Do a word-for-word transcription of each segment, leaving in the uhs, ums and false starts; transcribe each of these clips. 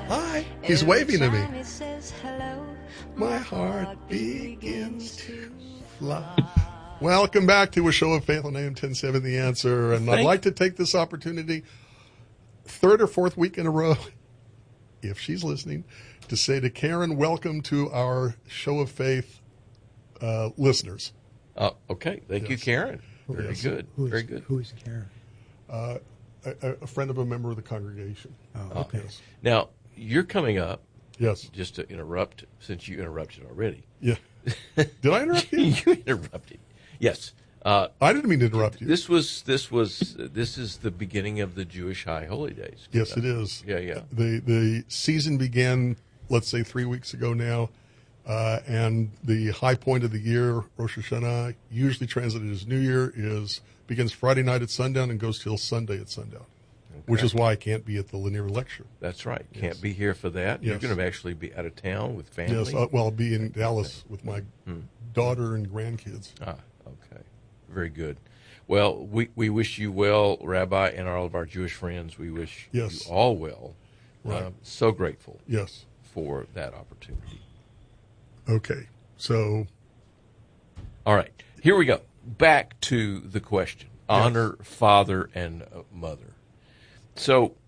Hi. He's waving to me. My heart begins to fly. Welcome back to a show of faith on A M ten seventy The Answer. And I'd like to take this opportunity, third or fourth week in a row, if she's listening, to say to Karen, welcome to our show of faith uh, listeners. Uh, okay. Thank yes. you, Karen. Very yes. good. Who is, Very good. Who is Karen? Uh, a, a friend of a member of the congregation. Oh, okay. Yes. Now, you're coming up. Yes. Just to interrupt, since you interrupted already. Yeah. Did I interrupt you? You interrupted. Yes. Uh, I didn't mean to interrupt you. This was this was this is the beginning of the Jewish High Holy Days. Yes, it is. Yeah, yeah. The the season began, let's say, three weeks ago now, uh, and the high point of the year, Rosh Hashanah, usually translated as New Year, is begins Friday night at sundown and goes till Sunday at sundown. Okay. Which is why I can't be at the Lanier lecture. That's right. Yes. Can't be here for that. Yes. You're going to actually be out of town with family. Yes. Uh, well, I'll be in Dallas with my hmm. daughter and grandkids. Ah, okay. Very good. Well, we, we wish you well, Rabbi, and all of our Jewish friends. We wish yes. you all well. Right. Uh, so grateful. Yes. For that opportunity. Okay. So. All right. Here we go. Back to the question. Honor yes. father and mother. So,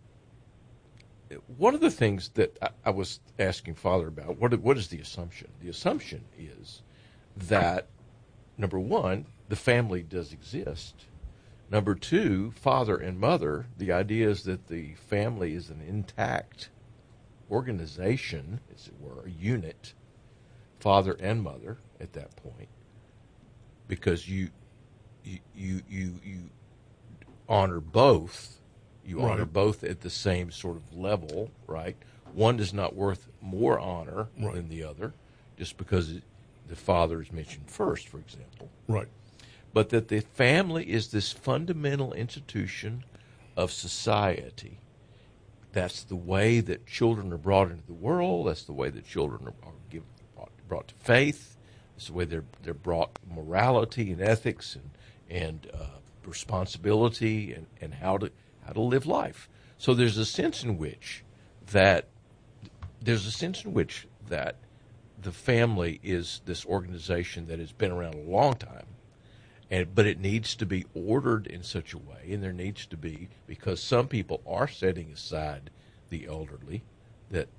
one of the things that I, I was asking Father about, what what is the assumption? The assumption is that, number one, the family does exist. Number two, father and mother, the idea is that the family is an intact organization, as it were, a unit, father and mother at that point, because you you you you, you honor both. You honor right. both at the same sort of level, right? One is not worth more honor right. than the other, just because it, the father is mentioned first, for example. Right. But that the family is this fundamental institution of society. That's the way that children are brought into the world. That's the way that children are, are give, brought, brought to faith. That's the way they're they're brought morality and ethics and and uh, responsibility and, and how to. how to live life. So there's a sense in which that there's a sense in which that the family is this organization that has been around a long time, and but it needs to be ordered in such a way, and there needs to be, because some people are setting aside the elderly, that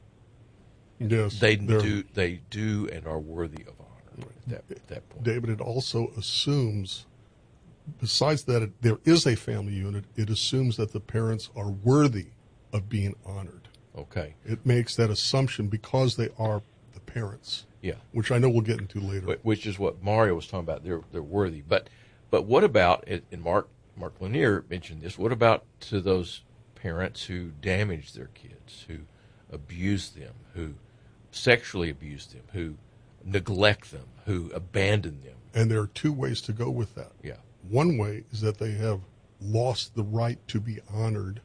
yes, they do they do and are worthy of honor at that, at that point. David, it also assumes, besides that, it, there is a family unit. It assumes that the parents are worthy of being honored. Okay. It makes that assumption because they are the parents. Yeah. Which I know we'll get into later. Which is what Mario was talking about. They're they're worthy. But but what about, and Mark Mark Lanier mentioned this, what about to those parents who damage their kids, who abuse them, who sexually abuse them, who neglect them, who abandon them? And there are two ways to go with that. Yeah. One way is that they have lost the right to be honored.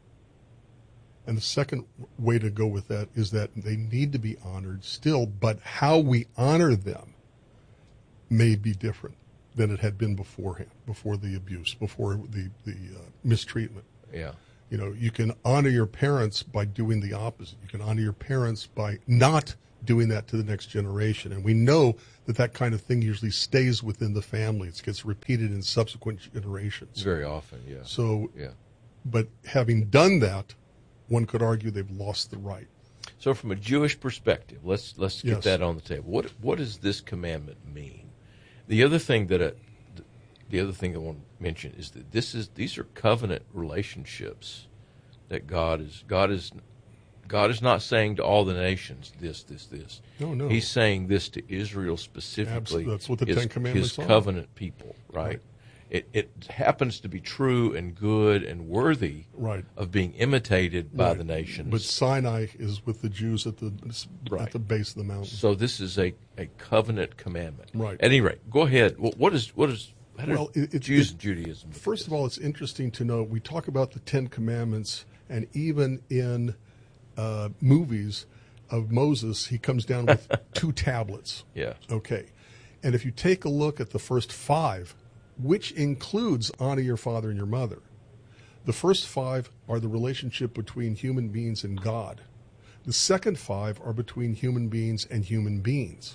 And the second way to go with that is that they need to be honored still, but how we honor them may be different than it had been beforehand, before the abuse, before the, the uh, mistreatment. Yeah. You know, you can honor your parents by doing the opposite. You can honor your parents by not doing that to the next generation. And we know that that kind of thing usually stays within the family. It gets repeated in subsequent generations. Very often, yeah. So, yeah. But having done that, one could argue they've lost the right. So from a Jewish perspective, let's let's get yes. that on the table. What what does this commandment mean? The other thing that I, the other thing I want to mention is that this is these are covenant relationships that God is God is God is not saying to all the nations this this this. No, no. He's saying this to Israel specifically. Absolutely. That's what the his, Ten Commandments his are. covenant people, right? Right. It, it happens to be true and good and worthy right. of being imitated by right. the nations. But Sinai is with the Jews at the right. at the base of the mountain. So this is a, a covenant commandment. Right. At any rate, go ahead. What is what is how well, do it, it, Jews it, and Judaism? First of all, it's interesting to know we talk about the Ten Commandments, and even in uh, movies of Moses, he comes down with two tablets. Yeah. Okay. And if you take a look at the first five, which includes honor your father and your mother, the first five are the relationship between human beings and God. The second five are between human beings and human beings.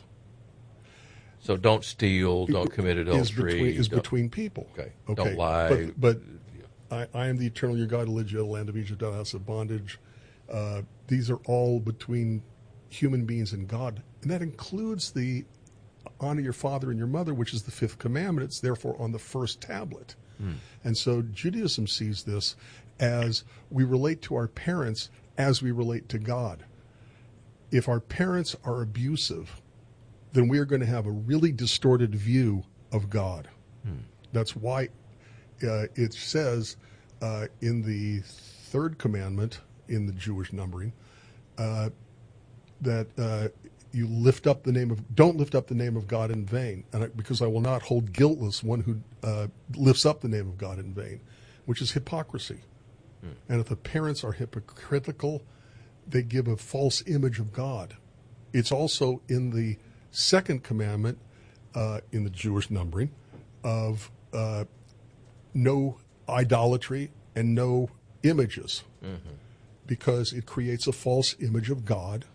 So don't steal, don't commit adultery. Is between, is don't- between people. Okay. Okay. Don't lie. But, but I, I am the eternal your God who led you out of the land of Egypt, out of the house of bondage. Uh, these are all between human beings and God. And that includes the honor your father and your mother, which is the fifth commandment. It's therefore on the first tablet. Hmm. And so Judaism sees this as we relate to our parents as we relate to God. If our parents are abusive, then we are going to have a really distorted view of God. Hmm. That's why uh, it says uh, in the third commandment, in the Jewish numbering, uh, that uh, you lift up the name of, don't lift up the name of God in vain, and I, because I will not hold guiltless one who uh, lifts up the name of God in vain, which is hypocrisy. Hmm. And if the parents are hypocritical, they give a false image of God. It's also in the second commandment, uh, in the Jewish numbering, of uh, no idolatry and no images, mm-hmm. because it creates a false image of God,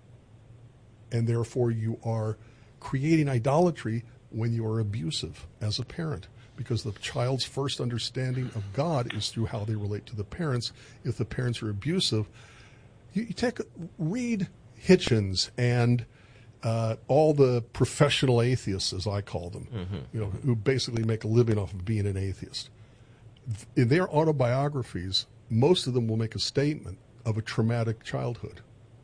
and therefore you are creating idolatry when you are abusive as a parent, because the child's first understanding of God is through how they relate to the parents. If the parents are abusive, you, you take read Hitchens and uh, all the professional atheists, as I call them, mm-hmm. you know, who basically make a living off of being an atheist. In their autobiographies, most of them will make a statement of a traumatic childhood.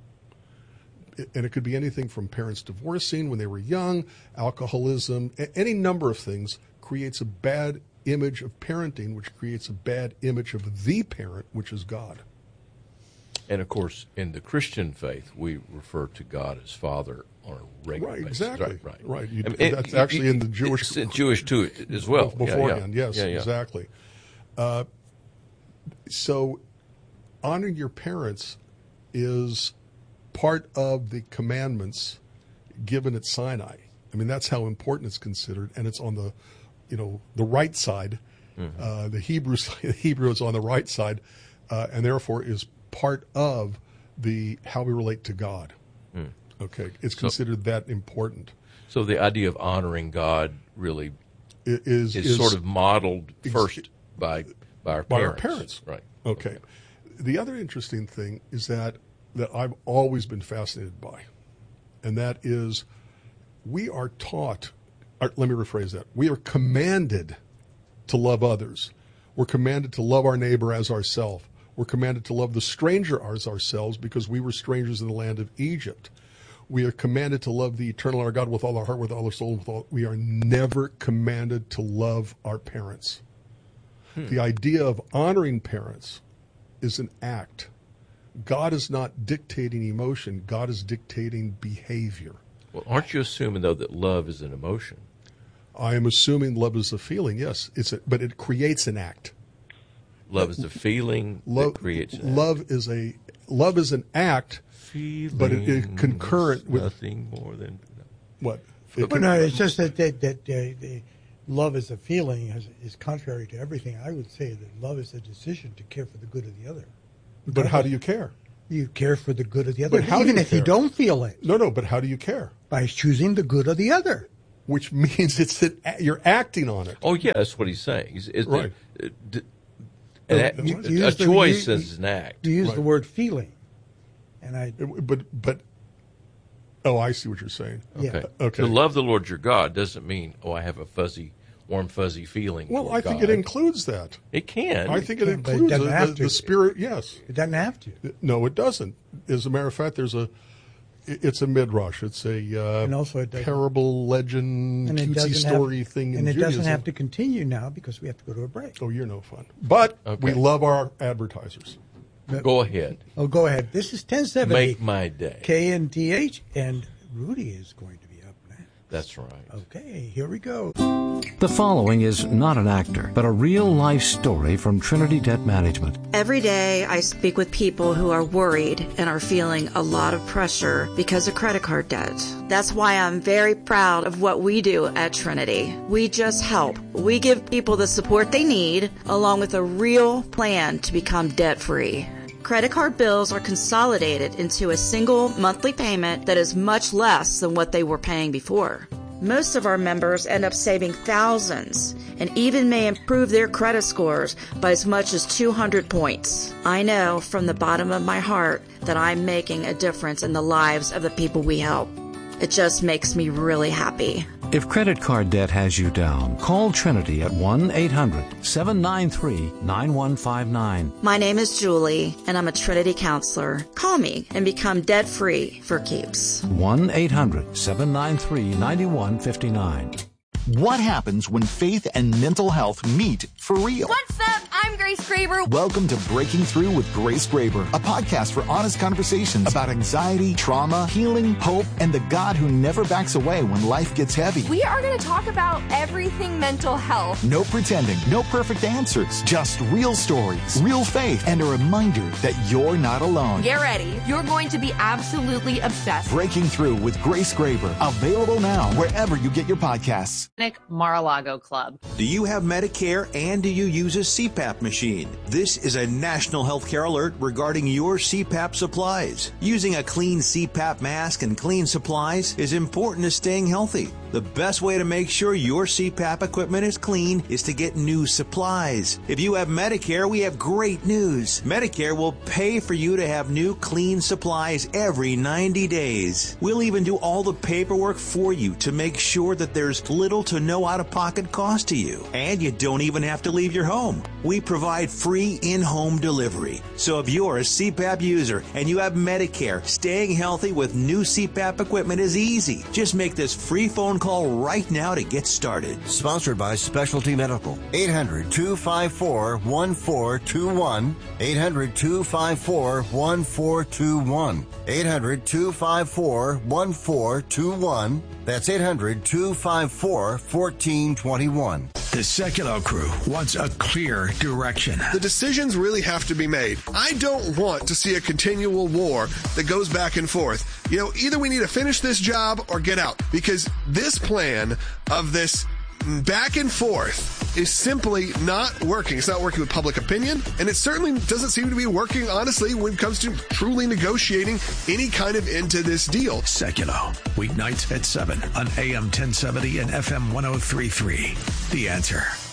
And it could be anything from parents divorcing when they were young, alcoholism, any number of things creates a bad image of parenting, which creates a bad image of the parent, which is God. And, of course, in the Christian faith, we refer to God as Father on a regular right, basis. Exactly. Right, right. right. You, I mean, that's it, actually it, in the Jewish... It's in Jewish, too, as well. Beforehand, yeah, yeah. yes, yeah, yeah. exactly. Uh, so honoring your parents is part of the commandments given at Sinai. I mean, that's how important it's considered, and it's on the, you know, the right side. Mm-hmm. Uh, the Hebrew the Hebrew is on the right side, uh, and therefore is part of the how we relate to God. Mm. Okay, it's considered so, that important. So the idea of honoring God really it is, is is sort of modeled first ex- by by our by parents. our parents, right? Okay. okay. The other interesting thing is that that I've always been fascinated by, and that is we are taught. Or, let me rephrase that: we are commanded to love others. We're commanded to love our neighbor as ourselves. We're commanded to love the stranger as ourselves because we were strangers in the land of Egypt. We are commanded to love the eternal our God with all our heart, with all our soul, with all. We are never commanded to love our parents. Hmm. The idea of honoring parents is an act. God is not dictating emotion. God is dictating behavior. Well, aren't you assuming, though, that love is an emotion? I am assuming love is a feeling, yes. It's a, but it creates an act. Love is a feeling love, that creates an love act. is a love is an act, feeling but it is concurrent with nothing more than what. It but no, it's just that that, that uh, the love is a feeling is, is contrary to everything. I would say that love is a decision to care for the good of the other. But how do you care? You care for the good of the other, but how even do you if care? You don't feel it. No, no. But how do you care? By choosing the good of the other. Which means it's an, you're acting on it. Oh, yeah, that's what he's saying. He's, it's right. The, uh, An you, act, you a the, choice you, is an act. You use right. the word feeling, and I. But but oh, I see what you're saying. Yeah. Okay. Okay. To love the Lord your God doesn't mean oh I have a fuzzy, warm fuzzy feeling. Well, I think God. it includes that. It can. I think it, it includes it the, the, the spirit. Yes. It doesn't have to. No, it doesn't. As a matter of fact, there's a. It's a midrash. It's a uh, and also it parable, legend, and it cutesy story have, thing in And it Judaism. doesn't have to continue now because we have to go to a break. Oh, you're no fun. But okay. we love our advertisers. But, go ahead. Oh, go ahead. This is ten seventy. Make my day. K N T H, and Rudy is going to be up next. That's right. Okay, here we go. The following is not an actor, but a real-life story from Trinity Debt Management. Every day I speak with people who are worried and are feeling a lot of pressure because of credit card debt. That's why I'm very proud of what we do at Trinity. We just help. We give people the support they need, along with a real plan to become debt-free. Credit card bills are consolidated into a single monthly payment that is much less than what they were paying before. Most of our members end up saving thousands and even may improve their credit scores by as much as two hundred points. I know from the bottom of my heart that I'm making a difference in the lives of the people we help. It just makes me really happy. If credit card debt has you down, call Trinity at one eight hundred seven nine three nine one five nine. My name is Julie, and I'm a Trinity counselor. Call me and become debt-free for keeps. one eight hundred seven nine three nine one five nine. What happens when faith and mental health meet for real? What's up? I'm Grace Graber. Welcome to Breaking Through with Grace Graber, a podcast for honest conversations about anxiety, trauma, healing, hope, and the God who never backs away when life gets heavy. We are going to talk about everything mental health. No pretending, no perfect answers, just real stories, real faith, and a reminder that you're not alone. Get ready. You're going to be absolutely obsessed. Breaking Through with Grace Graber, available now wherever you get your podcasts. Mar-a-Lago Club. Do you have Medicare and do you use a C PAP machine? This is a national healthcare alert regarding your C PAP supplies. Using a clean C PAP mask and clean supplies is important to staying healthy. The best way to make sure your C PAP equipment is clean is to get new supplies. If you have Medicare, we have great news. Medicare will pay for you to have new clean supplies every ninety days. We'll even do all the paperwork for you to make sure that there's little to no out-of-pocket cost to you. And you don't even have to leave your home. We provide free in-home delivery. So if you're a C PAP user and you have Medicare, staying healthy with new C PAP equipment is easy. Just make this free phone call right now to get started. Sponsored by Specialty Medical. eight hundred two five four one four two one. eight hundred two five four one four two one. eight hundred two five four one four two one. That's eight hundred two five four one four two one. The Sekulow crew wants a clear direction. The decisions really have to be made. I don't want to see a continual war that goes back and forth. You know, either we need to finish this job or get out, because this plan of this back and forth is simply not working. It's not working with public opinion, and it certainly doesn't seem to be working, honestly, when it comes to truly negotiating any kind of end to this deal. Sekulow, weeknights at seven on A M ten seventy and F M one oh three point three. The Answer.